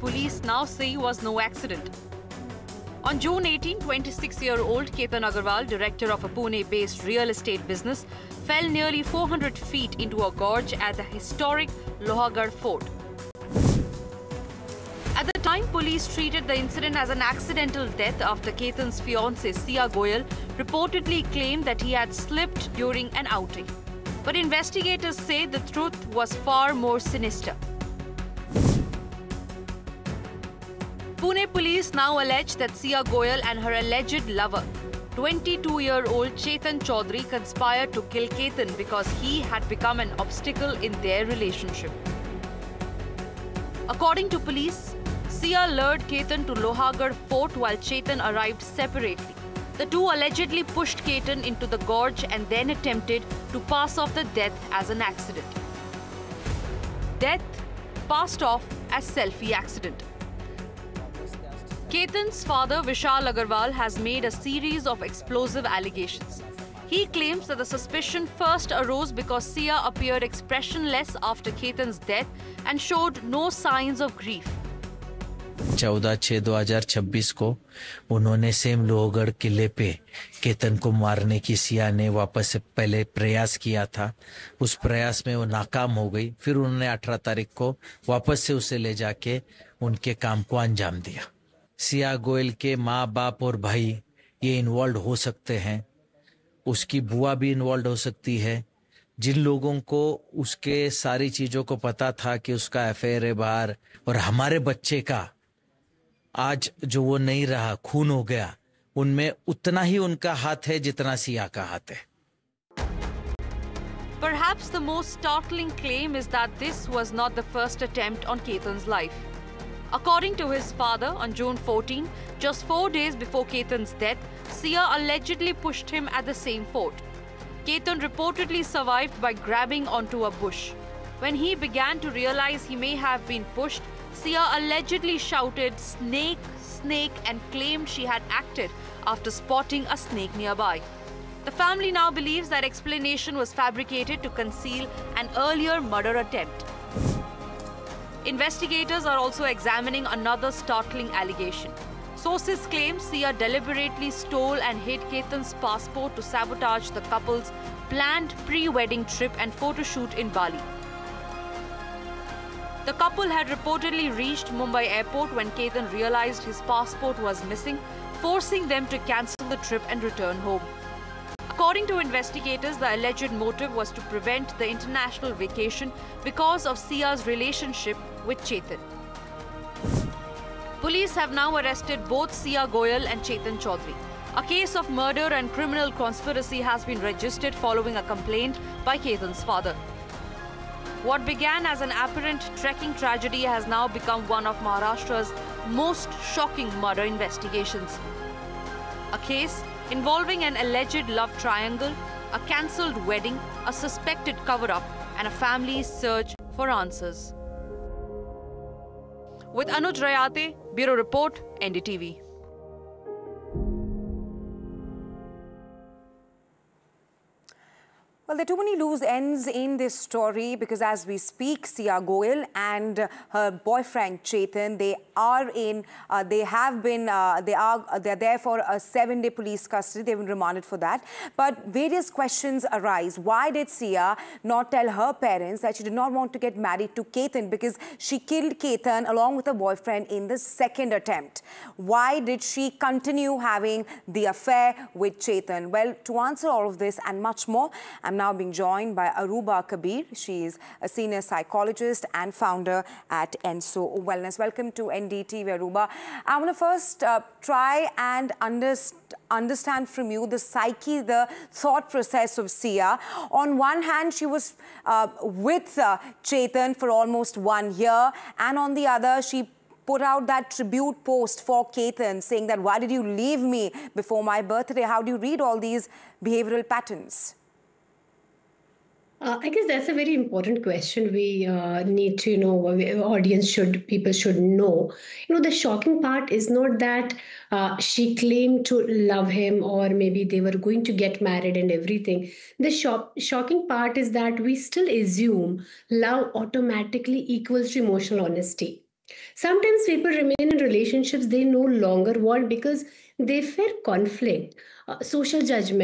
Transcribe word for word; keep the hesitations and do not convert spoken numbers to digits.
police now say was no accident. On June eighteenth, twenty-six-year-old Ketan Agarwal, director of a Pune-based real estate business, fell nearly four hundred feet into a gorge at the historic Lohagarh Fort. At the time, police treated the incident as an accidental death after Ketan's fiancée, Sia Goyal, reportedly claimed that he had slipped during an outing. But investigators say the truth was far more sinister. Pune police now allege that Sia Goyal and her alleged lover, twenty-two-year-old Chetan Chaudhary, conspired to kill Ketan because he had become an obstacle in their relationship. According to police, Sia lured Ketan to Lohagarh Fort while Chetan arrived separately. The two allegedly pushed Ketan into the gorge and then attempted to pass off the death as an accident. Death passed off as selfie accident. Ketan's father, Vishal Agarwal, has made a series of explosive allegations. He claims that the suspicion first arose because Sia appeared expressionless after Ketan's death and showed no signs of grief. चौदह छह दो हजार छब्बीस को उन्होंने same Lohgarh किले पे केतन को मारने की सिया ने वापस से पहले प्रयास किया था। उस प्रयास में वो नाकाम हो गई। फिर उन्होंने अठारह तारीख को वापस से उसे ले जाके उनके काम को अंजाम दिया। सिया गोयल के माँ बाप और भाई ये इन्वॉल्व हो सकते हैं। उसकी बुआ भी इन्वॉल्व हो सकती है। जिन लोगों को उसके सारी चीजों को पता था कि उसका अफेयर है बाहर, और हमारे बच्चे का आज जो वो नहीं रहा, खून हो गया, उनमें उतना ही उनका हाथ है जितना सिया का हाथ है। Perhaps the most startling claim is that this was not the first attempt on Ketan's life. According to his father, on June fourteenth, just four days before Ketan's death, Sia allegedly pushed him at the same fort. Ketan reportedly survived by grabbing onto a bush. When he began to realize he may have been pushed, Sia allegedly shouted, "Snake, snake," and claimed she had acted after spotting a snake nearby. The family now believes that explanation was fabricated to conceal an earlier murder attempt. Investigators are also examining another startling allegation. Sources claim Sia deliberately stole and hid Ketan's passport to sabotage the couple's planned pre-wedding trip and photo shoot in Bali. The couple had reportedly reached Mumbai airport when Ketan realized his passport was missing, forcing them to cancel the trip and return home. According to investigators, the alleged motive was to prevent the international vacation because of Sia's relationship with Chetan. Police have now arrested both Sia Goyal and Chetan Chaudhary. A case of murder and criminal conspiracy has been registered following a complaint by Ketan's father. What began as an apparent trekking tragedy has now become one of Maharashtra's most shocking murder investigations. A case involving an alleged love triangle, a cancelled wedding, a suspected cover-up, and a family's search for answers. With Anuj Rayate, Bureau Report, N D T V. Well, there are too many loose ends in this story because as we speak, Sia Goyal and her boyfriend Chetan, they are in, uh, they have been, uh, they are, uh, they're there for a seven-day police custody. They've been remanded for that. But various questions arise. Why did Sia not tell her parents that she did not want to get married to Ketan because she killed Ketan along with her boyfriend in the second attempt? Why did she continue having the affair with Chetan? Well, to answer all of this and much more, I'm now being joined by Aruba Kabir. She is a senior psychologist and founder at Enso Wellness. Welcome to N D T V, Aruba. I want to first uh, try and underst understand from you the psyche, the thought process of Sia. On one hand, she was uh, with uh, Chetan for almost one year, and on the other, she put out that tribute post for Ketan saying that, why did you leave me before my birthday? How do you read all these behavioral patterns? Uh, I guess that's a very important question. We uh, need to, you know, audience should, people should know. You know, the shocking part is not that uh, she claimed to love him or maybe they were going to get married and everything. The shock, shocking part is that we still assume love automatically equals to emotional honesty. Sometimes people remain in relationships they no longer want because they fear conflict, uh, social judgment.